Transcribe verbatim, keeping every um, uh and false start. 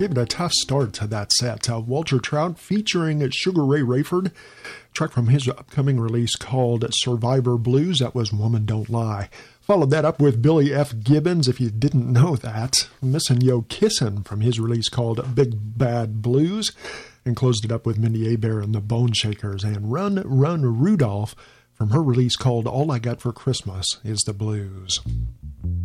gave it a tough start to that set. Uh, Walter Trout featuring Sugar Ray Rayford, track from his upcoming release called Survivor Blues. That was Woman Don't Lie. Followed that up with Billy F. Gibbons, if you didn't know that, Missin' Yo Kissin' from his release called Big Bad Blues, and closed it up with Mindy Abair and the Bone Shakers and Run, Run Rudolph from her release called All I Got for Christmas is the Blues.